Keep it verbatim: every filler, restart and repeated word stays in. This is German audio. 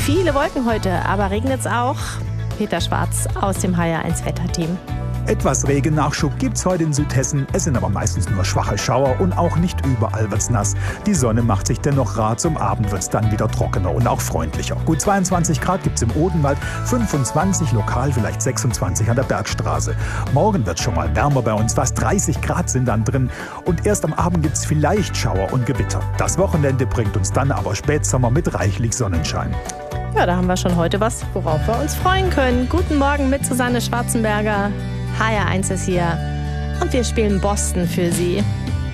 Viele Wolken heute, aber regnet es auch? Peter Schwarz aus dem H R eins Wetterteam. Etwas Regennachschub gibt's heute in Südhessen. Es sind aber meistens nur schwache Schauer und auch nicht überall wird's nass. Die Sonne macht sich dennoch rar. Zum Abend wird's dann wieder trockener und auch freundlicher. Gut zweiundzwanzig Grad gibt's im Odenwald, fünfundzwanzig lokal, vielleicht sechsundzwanzig an der Bergstraße. Morgen wird's schon mal wärmer bei uns. Fast dreißig Grad sind dann drin. Und erst am Abend gibt's vielleicht Schauer und Gewitter. Das Wochenende bringt uns dann aber Spätsommer mit reichlich Sonnenschein. Ja, da haben wir schon heute was, worauf wir uns freuen können. Guten Morgen mit Susanne Schwarzenberger. H R eins ist hier und wir spielen Boston für Sie.